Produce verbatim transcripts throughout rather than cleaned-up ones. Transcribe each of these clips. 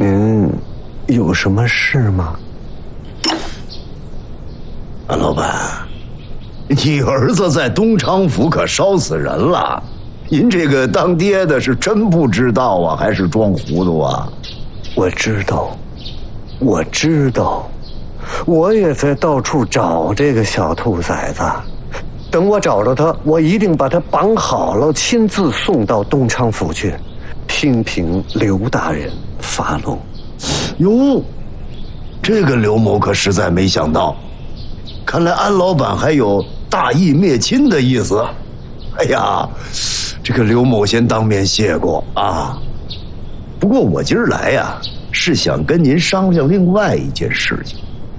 您有什么事吗？ 安老板，你儿子在东昌府可烧死人了，您这个当爹的是真不知道啊，还是装糊涂啊？ 我知道，我知道，我也在到处找这个小兔崽子。等我找着他，我一定把他绑好了，亲自送到东昌府去，听凭刘大人发落。 哟，这个刘某可实在没想到，看来安老板还有大义灭亲的意思。哎呀，这个刘某先当面谢过啊。不过我今儿来呀，是想跟您商量另外一件事情。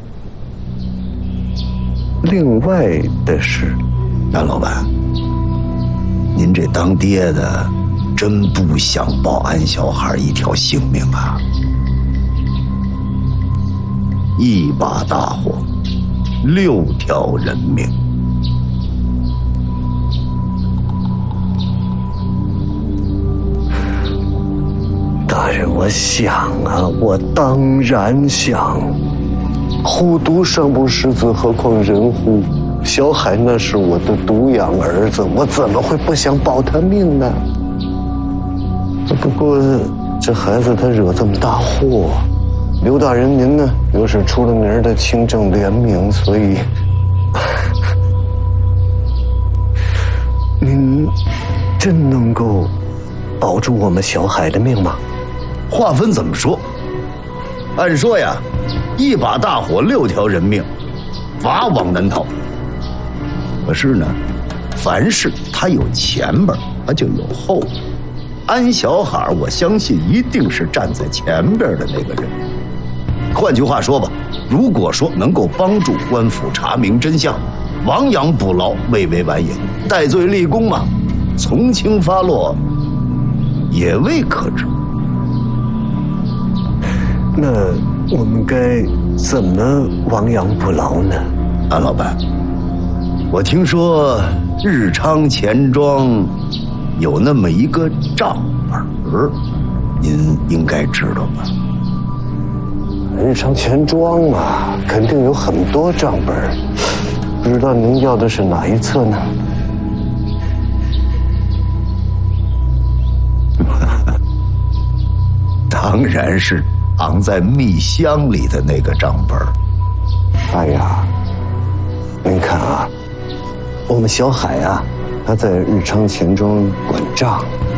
另外的事， 安老板，您这当爹的真不想保安小孩一条性命啊！一把大火，六条人命。 大人，我想啊，我当然想。虎毒尚不食子，何况人乎？小海那是我的独养儿子，我怎么会不想保他命呢？不过这孩子他惹这么大祸，刘大人您呢又是出了名的清正廉明，所以您真能够保住我们小海的命吗？ 话分怎么说？按说呀，一把大火六条人命，法网难逃。可是呢，凡事它有前边，它就有后边。安小海，我相信一定是站在前边的那个人。换句话说吧，如果说能够帮助官府查明真相，亡羊补牢，未为晚也。戴罪立功嘛，从轻发落，也未可知。 那我们该怎么亡羊补牢呢？ 安老板，我听说日昌钱庄有那么一个账本，您应该知道吧？ 日昌钱庄啊，肯定有很多账本，不知道您要的是哪一册呢？ 当然是藏在密箱里的那个账本。 哎呀，您看啊，我们小海啊，他在日昌钱庄管账，